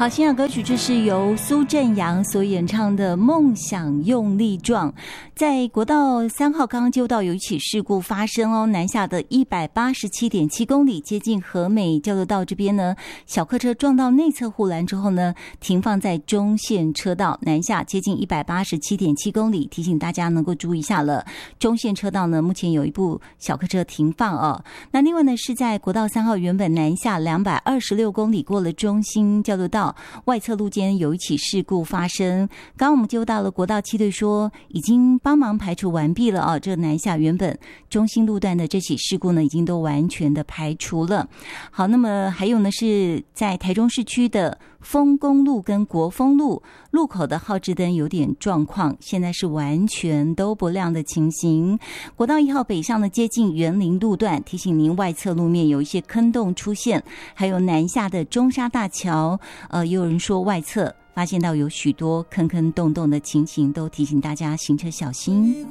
好，欣赏歌曲这是由苏振阳所演唱的《梦想用力撞》。在国道3号刚刚接到有一起事故发生哦，南下的 187.7 公里接近和美交流道这边呢，小客车撞到内侧护栏之后呢，停放在中线车道，南下接近 187.7 公里，提醒大家能够注意一下了。中线车道呢，目前有一部小客车停放哦。那另外呢，是在国道3号原本南下226公里过了中心交流道外侧路间有一起事故发生，刚刚我们接到了国道7队说已经帮忙排除完毕了啊，这南下原本中心路段的这起事故呢，已经都完全的排除了。好，那么还有呢，是在台中市区的丰公路跟国丰路路口的号志灯有点状况，现在是完全都不亮的情形。国道1号北上的接近园林路段，提醒您外侧路面有一些坑洞出现，还有南下的中沙大桥，也有人说外侧发现到有许多坑坑洞洞的情形，都提醒大家行车小心。